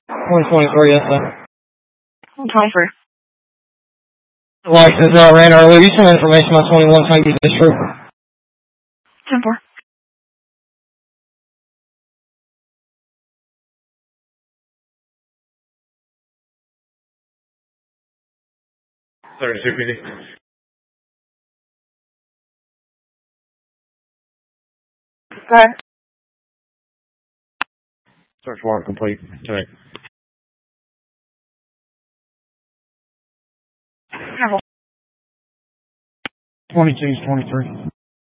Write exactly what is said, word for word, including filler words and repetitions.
one twenty-three, yes, sir. one twenty-three. License uh, ran earlier. You sent information on twenty-one, so I use this group. ten four. thirty-two P D. Go ahead. Search warrant complete. Okay. Careful. twenty-two is twenty-three.